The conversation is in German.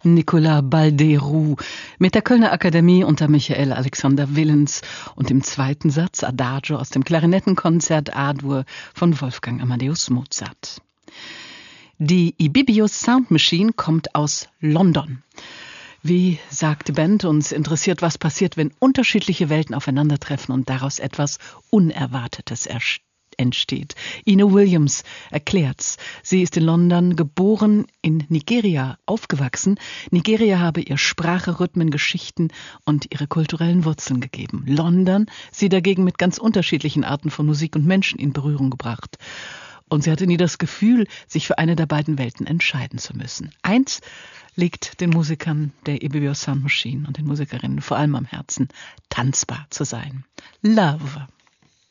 Nicolas Balderoux mit der Kölner Akademie unter Michael Alexander Willens und dem zweiten Satz Adagio aus dem Klarinettenkonzert A-Dur von Wolfgang Amadeus Mozart. Die Ibibius Sound Machine kommt aus London. Wie sagt die Band, uns interessiert, was passiert, wenn unterschiedliche Welten aufeinandertreffen und daraus etwas Unerwartetes entsteht. Ina Williams erklärt's. Sie ist in London geboren, in Nigeria aufgewachsen. Nigeria habe ihr Sprache, Rhythmen, Geschichten und ihre kulturellen Wurzeln gegeben. London sie dagegen mit ganz unterschiedlichen Arten von Musik und Menschen in Berührung gebracht. Und sie hatte nie das Gefühl, sich für eine der beiden Welten entscheiden zu müssen. Eins liegt den Musikern der Ibibius Sound Machine und den Musikerinnen vor allem am Herzen, tanzbar zu sein. Love.